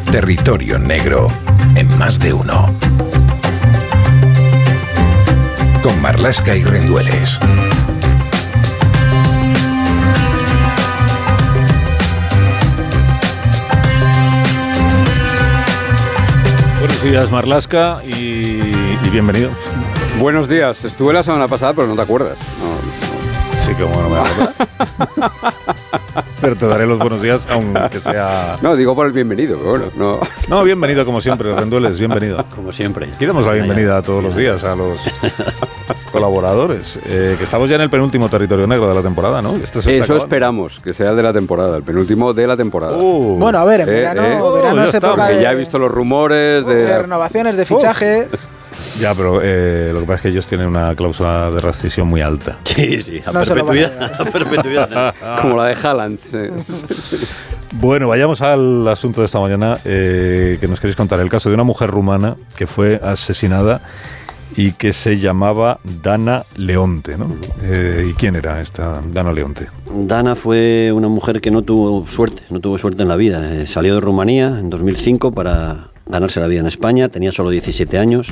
Territorio Negro en Más de Uno. Con Marlaska y Rendueles. Buenos días, Marlaska, y bienvenido. Buenos días. Estuve la semana pasada, pero no te acuerdas. Sí, que bueno, me acuerdo. Pero te daré los buenos días, aunque sea... No, digo por el bienvenido, pero bueno, No, bienvenido como siempre, Rendueles, bienvenido. Como siempre. Aquí damos la bienvenida todos los días a los colaboradores, que estamos ya en el penúltimo Territorio Negro de la temporada, ¿no? Eso esperamos, que sea el de la temporada, el penúltimo de la temporada. Bueno, a ver, en verano es época ya he visto los rumores de renovaciones, de fichajes... Ya, pero lo que pasa es que ellos tienen una cláusula de rescisión muy alta. Sí, a perpetuidad. Como la de Haaland. Bueno, vayamos al asunto de esta mañana que nos queréis contar. El caso de una mujer rumana que fue asesinada y que se llamaba Dana Leonte, ¿no? ¿Y quién era esta Dana Leonte? Dana fue una mujer que no tuvo suerte en la vida. Salió de Rumanía en 2005 para ganarse la vida en España, tenía solo 17 años.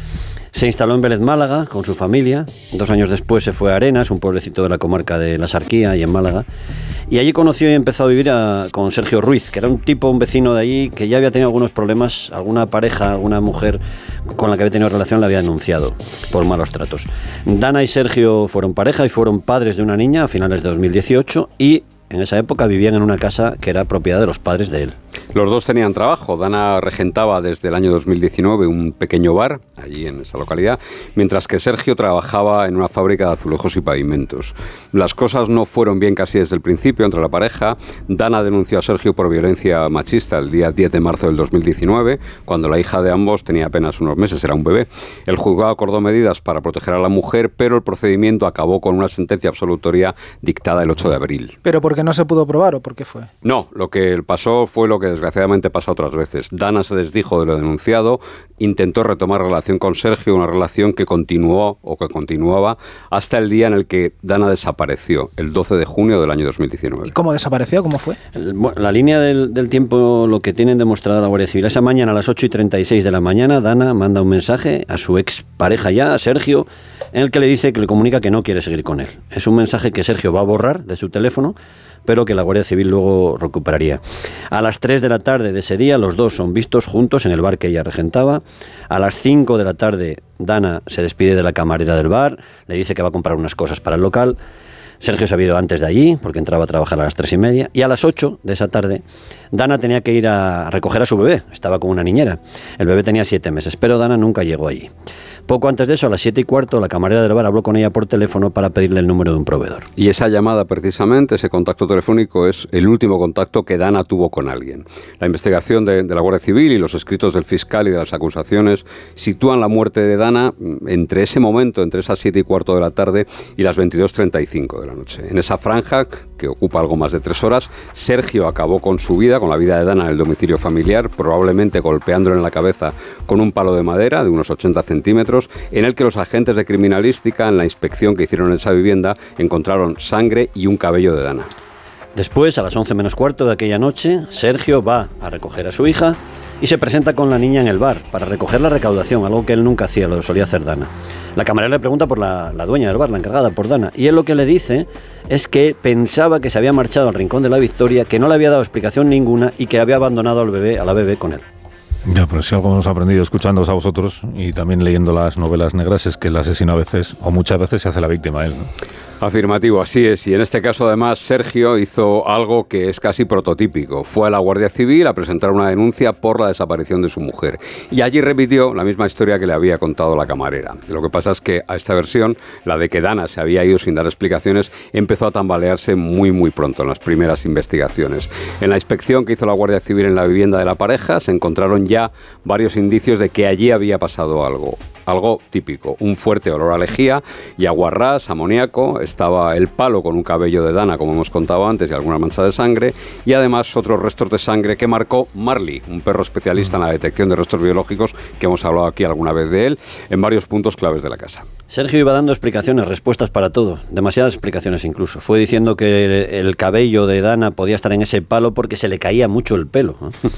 Se instaló en Vélez, Málaga, con su familia. 2 años después se fue a Arenas, un pueblecito de la comarca de La Sarquía, y en Málaga. Y allí conoció y empezó a vivir con Sergio Ruiz, que era un vecino de allí, que ya había tenido algunos problemas. Alguna pareja, alguna mujer con la que había tenido relación la había denunciado por malos tratos. Dana y Sergio fueron pareja y fueron padres de una niña a finales de 2018 y... en esa época vivían en una casa que era propiedad de los padres de él. Los dos tenían trabajo. Dana regentaba desde el año 2019 un pequeño bar allí en esa localidad, mientras que Sergio trabajaba en una fábrica de azulejos y pavimentos. Las cosas no fueron bien casi desde el principio entre la pareja. Dana denunció a Sergio por violencia machista el día 10 de marzo del 2019, cuando la hija de ambos tenía apenas unos meses, era un bebé. El juzgado acordó medidas para proteger a la mujer, pero el procedimiento acabó con una sentencia absolutoria dictada el 8 de abril. ¿Pero por qué no se pudo probar o por qué fue? No, lo que pasó fue lo que desgraciadamente pasa otras veces. Dana se desdijo de lo denunciado, intentó retomar relación con Sergio, una relación que continuaba hasta el día en el que Dana desapareció, el 12 de junio del año 2019. ¿Y cómo desapareció? ¿Cómo fue? La línea del tiempo, lo que tienen demostrado la Guardia Civil. Esa mañana a las 8:36 de la mañana, Dana manda un mensaje a su ex pareja ya, a Sergio, en el que le dice que le comunica que no quiere seguir con él. Es un mensaje que Sergio va a borrar de su teléfono, pero que la Guardia Civil luego recuperaría. A las 3 de la tarde de ese día, los dos son vistos juntos en el bar que ella regentaba. A las 5 de la tarde, Dana se despide de la camarera del bar, le dice que va a comprar unas cosas para el local. Sergio se había ido antes de allí, porque entraba a trabajar a las 3:30, y a las 8 de esa tarde, Dana tenía que ir a recoger a su bebé, estaba con una niñera. El bebé tenía 7 meses, pero Dana nunca llegó allí. Poco antes de eso, a las 7:15, la camarera del bar habló con ella por teléfono para pedirle el número de un proveedor. Y esa llamada, precisamente, ese contacto telefónico, es el último contacto que Dana tuvo con alguien. La investigación de la Guardia Civil y los escritos del fiscal y de las acusaciones sitúan la muerte de Dana entre ese momento, entre esas 7:15 de la tarde y las 22:35 de la noche. En esa franja, que ocupa algo más de 3 horas, Sergio acabó con su vida, con la vida de Dana en el domicilio familiar, probablemente golpeándole en la cabeza con un palo de madera de unos 80 centímetros, en el que los agentes de criminalística, en la inspección que hicieron en esa vivienda, encontraron sangre y un cabello de Dana. Después, a las 11:45 de aquella noche, Sergio va a recoger a su hija y se presenta con la niña en el bar para recoger la recaudación, algo que él nunca hacía, lo solía hacer Dana. La camarera le pregunta por la dueña del bar, la encargada, por Dana, y él lo que le dice es que pensaba que se había marchado al Rincón de la Victoria, que no le había dado explicación ninguna y que había abandonado a la bebé con él. Ya, pero si algo hemos aprendido escuchándoos a vosotros y también leyendo las novelas negras es que el asesino a veces, o muchas veces, se hace la víctima él, ¿no? Afirmativo, así es. Y en este caso, además, Sergio hizo algo que es casi prototípico. Fue a la Guardia Civil a presentar una denuncia por la desaparición de su mujer. Y allí repitió la misma historia que le había contado la camarera. Lo que pasa es que a esta versión, la de que Dana se había ido sin dar explicaciones, empezó a tambalearse muy pronto en las primeras investigaciones. En la inspección que hizo la Guardia Civil en la vivienda de la pareja, se encontraron ya varios indicios de que allí había pasado algo. Algo típico, un fuerte olor a lejía y a guarrás, amoníaco. Estaba el palo con un cabello de Dana, como hemos contado antes, y alguna mancha de sangre, y además otros restos de sangre que marcó Marley, un perro especialista en la detección de restos biológicos, que hemos hablado aquí alguna vez de él, en varios puntos claves de la casa. Sergio iba dando explicaciones, respuestas para todo, demasiadas explicaciones incluso. Fue diciendo que el cabello de Dana podía estar en ese palo porque se le caía mucho el pelo, ¿no?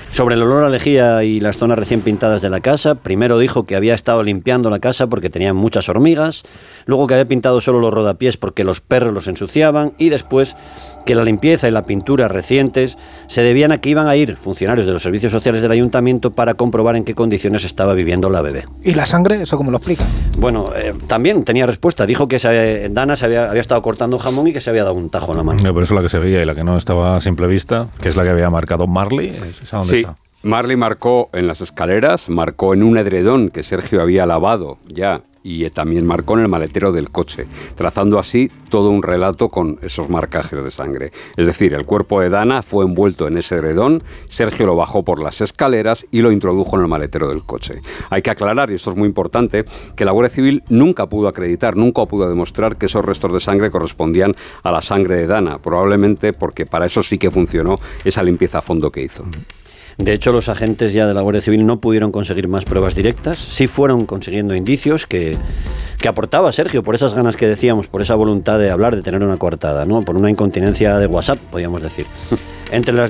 Sobre el olor a lejía y las zonas recién pintadas de la casa, primero dijo que había estado limpiando la casa porque tenía muchas hormigas, luego que había pintado solo los rodapiés porque los perros los ensuciaban, y después que la limpieza y la pintura recientes se debían a que iban a ir funcionarios de los servicios sociales del ayuntamiento para comprobar en qué condiciones estaba viviendo la bebé. ¿Y la sangre? ¿Eso cómo lo explica? Bueno, también tenía respuesta. Dijo que Dana había estado cortando jamón y que se había dado un tajo en la mano. No, pero eso es la que se veía y la que no estaba a simple vista, que es la que había marcado Marley. ¿Esa dónde está? Marley marcó en las escaleras, marcó en un edredón que Sergio había lavado ya, y también marcó en el maletero del coche, trazando así todo un relato con esos marcajes de sangre. Es decir, el cuerpo de Dana fue envuelto en ese edredón, Sergio lo bajó por las escaleras y lo introdujo en el maletero del coche. Hay que aclarar, y esto es muy importante, que la Guardia Civil nunca pudo acreditar, nunca pudo demostrar que esos restos de sangre correspondían a la sangre de Dana, probablemente porque para eso sí que funcionó esa limpieza a fondo que hizo. De hecho, los agentes ya de la Guardia Civil no pudieron conseguir más pruebas directas, sí fueron consiguiendo indicios que aportaba Sergio por esas ganas que decíamos, por esa voluntad de hablar, de tener una coartada, ¿no? Por una incontinencia de WhatsApp, podríamos decir. Entre las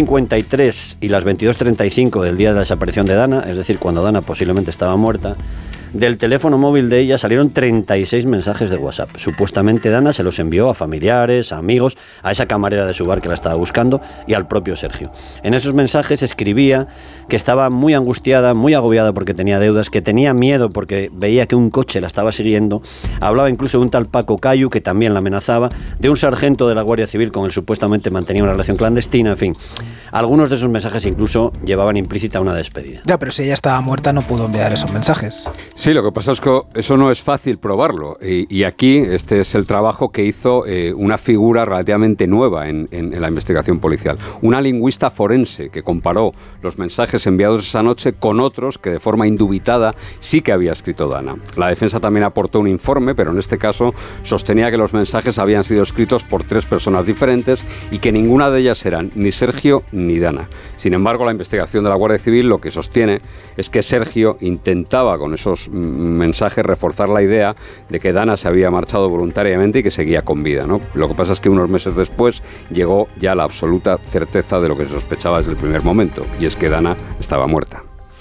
19:53 y las 22:35 del día de la desaparición de Dana, es decir, cuando Dana posiblemente estaba muerta, del teléfono móvil de ella salieron 36 mensajes de WhatsApp. Supuestamente Dana se los envió a familiares, a amigos, a esa camarera de su bar que la estaba buscando y al propio Sergio. En esos mensajes escribía que estaba muy angustiada, muy agobiada porque tenía deudas, que tenía miedo porque veía que un coche la estaba siguiendo. Hablaba incluso de un tal Paco Cayu que también la amenazaba, de un sargento de la Guardia Civil con el supuestamente mantenía una relación clandestina, en fin. Algunos de esos mensajes incluso llevaban implícita una despedida. Ya, pero si ella estaba muerta no pudo enviar esos mensajes. Sí, lo que pasa es que eso no es fácil probarlo. Y aquí este es el trabajo que hizo una figura relativamente nueva en la investigación policial. Una lingüista forense que comparó los mensajes enviados esa noche con otros que de forma indubitada sí que había escrito Dana. La defensa también aportó un informe, pero en este caso sostenía que los mensajes habían sido escritos por 3 personas diferentes y que ninguna de ellas eran ni Sergio ni Dana. Sin embargo, la investigación de la Guardia Civil lo que sostiene es que Sergio intentaba con esos mensajes reforzar la idea de que Dana se había marchado voluntariamente y que seguía con vida, ¿no? Lo que pasa es que unos meses después llegó ya la absoluta certeza de lo que se sospechaba desde el primer momento, y es que Dana estaba muerta.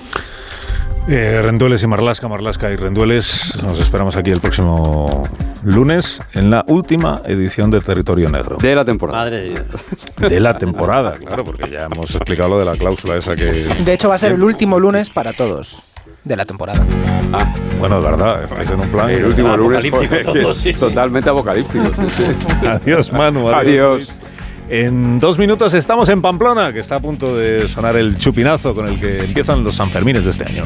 Rendueles y Marlaska y Rendueles, nos esperamos aquí el próximo lunes en la última edición de Territorio Negro. De la temporada. Madre de Dios. De la temporada, claro, porque ya hemos explicado lo de la cláusula esa que... De hecho, va a ser el último lunes para todos de la temporada. Ah, bueno, es verdad, estáis en un plan... el último lunes todo, sí, totalmente apocalíptico. Sí. Adiós, Manu. Adiós. En 2 minutos estamos en Pamplona, que está a punto de sonar el chupinazo con el que empiezan los Sanfermines de este año.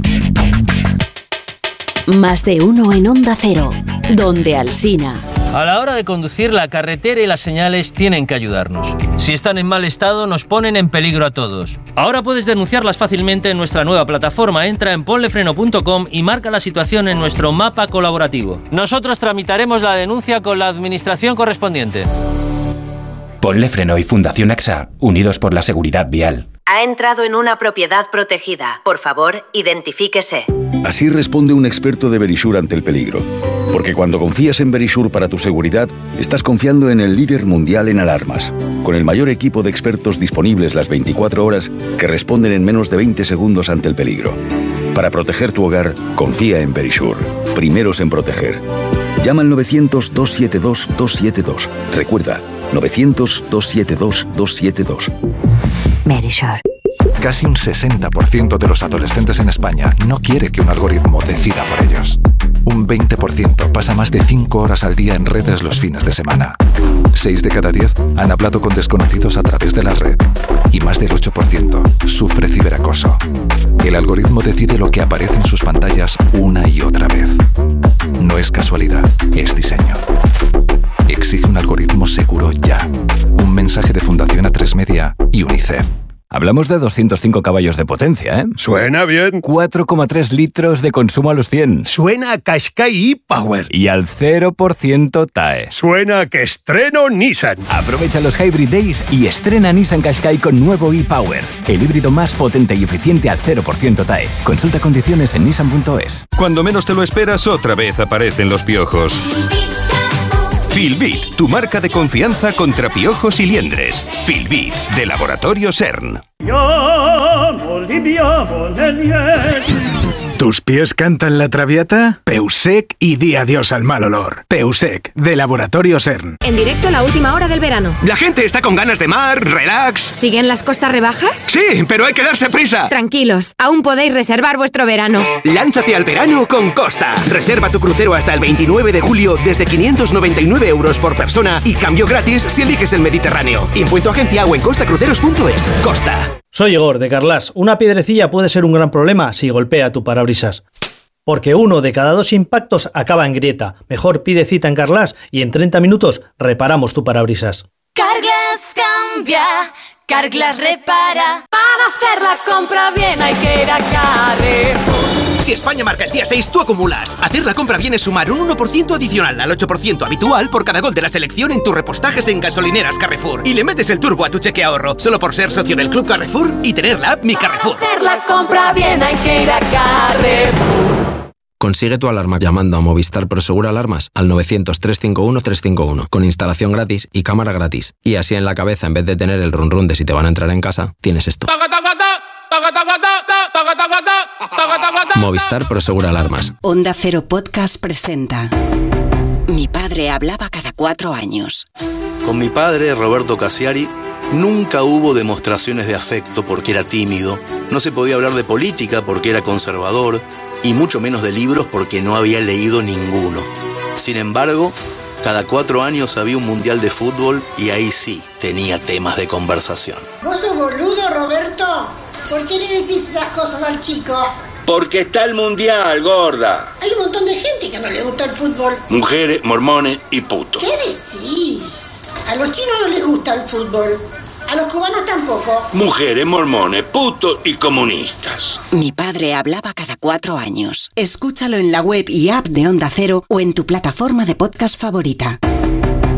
Más de uno en Onda Cero, donde Alsina. A la hora de conducir, la carretera y las señales tienen que ayudarnos. Si están en mal estado, nos ponen en peligro a todos. Ahora puedes denunciarlas fácilmente en nuestra nueva plataforma. Entra en ponlefreno.com y marca la situación en nuestro mapa colaborativo. Nosotros tramitaremos la denuncia con la administración correspondiente. Ponle Freno y Fundación AXA, unidos por la seguridad vial. Ha entrado en una propiedad protegida. Por favor, identifíquese. Así responde un experto de Verisure ante el peligro. Porque cuando confías en Verisure para tu seguridad, estás confiando en el líder mundial en alarmas, con el mayor equipo de expertos disponibles las 24 horas que responden en menos de 20 segundos ante el peligro. Para proteger tu hogar, confía en Verisure. Primeros en proteger. Llama al 900-272-272. Recuerda, 900-272-272. Verisure. Casi un 60% de los adolescentes en España no quiere que un algoritmo decida por ellos. Un 20% pasa más de 5 horas al día en redes los fines de semana. 6 de cada 10 han hablado con desconocidos a través de la red. Y más del 8% sufre ciberacoso. El algoritmo decide lo que aparece en sus pantallas una y otra vez. No es casualidad, es diseño. Exige un algoritmo seguro ya. Un mensaje de Fundación A3 Media y UNICEF. Hablamos de 205 caballos de potencia, ¿eh? Suena bien. 4,3 litros de consumo a los 100. Suena a Qashqai e-Power. Y al 0% TAE. Suena a que estreno Nissan. Aprovecha los Hybrid Days y estrena Nissan Qashqai con nuevo e-Power. El híbrido más potente y eficiente al 0% TAE. Consulta condiciones en nissan.es. Cuando menos te lo esperas, otra vez aparecen los piojos. Filbit, tu marca de confianza contra piojos y liendres. Filbit, de Laboratorio CERN. viviamo negli esteri. ¿Tus pies cantan la Traviata? Peusec y di adiós al mal olor. Peusec, de Laboratorio CERN. En directo la última hora del verano. La gente está con ganas de mar, relax. ¿Siguen las costas rebajas? Sí, pero hay que darse prisa. Tranquilos, aún podéis reservar vuestro verano. Lánzate al verano con Costa. Reserva tu crucero hasta el 29 de julio desde 599 euros por persona y cambio gratis si eliges el Mediterráneo. Info en tu agencia o en costacruceros.es. Costa. Soy Igor, de Carglass. Una piedrecilla puede ser un gran problema si golpea tu parabrisas. Porque 1 de cada 2 impactos acaba en grieta. Mejor pide cita en Carglass y en 30 minutos reparamos tu parabrisas. Carglass cambia, Carglass repara. Para hacer la compra bien hay que ir a Carrefour. Si España marca el día 6, tú acumulas. Hacer la compra bien es sumar un 1% adicional al 8% habitual por cada gol de la selección en tus repostajes en gasolineras Carrefour. Y le metes el turbo a tu cheque ahorro, solo por ser socio del Club Carrefour y tener la app Mi Carrefour. Para hacer la compra bien hay que ir a Carrefour. Consigue tu alarma llamando a Movistar Prosegur Alarmas al 900-351-351 con instalación gratis y cámara gratis. Y así en la cabeza, en vez de tener el run run de si te van a entrar en casa, tienes esto. Movistar Prosegur Alarmas. Onda Cero Podcast presenta Mi padre hablaba cada 4 años. Con mi padre, Roberto Cassiari, nunca hubo demostraciones de afecto porque era tímido, no se podía hablar de política porque era conservador, y mucho menos de libros porque no había leído ninguno. Sin embargo, cada 4 años había un mundial de fútbol y ahí sí tenía temas de conversación. ¿Vos sos boludo, Roberto? ¿Por qué le decís esas cosas al chico? Porque está el mundial, gorda. Hay un montón de gente que no le gusta el fútbol. Mujeres, mormones y putos. ¿Qué decís? A los chinos no les gusta el fútbol. A los cubanos tampoco. Mujeres, mormones, putos y comunistas. Mi padre hablaba cada 4 años. Escúchalo en la web y app de Onda Cero o en tu plataforma de podcast favorita.